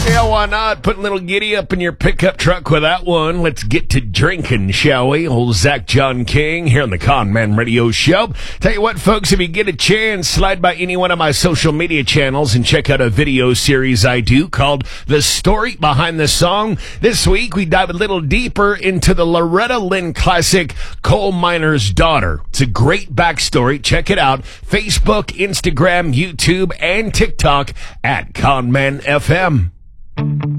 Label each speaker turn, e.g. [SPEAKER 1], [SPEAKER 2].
[SPEAKER 1] Yeah, why not? Put a little giddy up in your pickup truck with that one. Let's get to drinking, shall we? Old Zach John King here on the Con Man Radio Show. Tell you what, folks, if you get a chance, slide by any one of my social media channels and check out a video series I do called The Story Behind the Song. This week, we dive a little deeper into the Loretta Lynn classic, Coal Miner's Daughter. It's a great backstory. Check it out. Facebook, Instagram, YouTube, and TikTok at Con Man FM.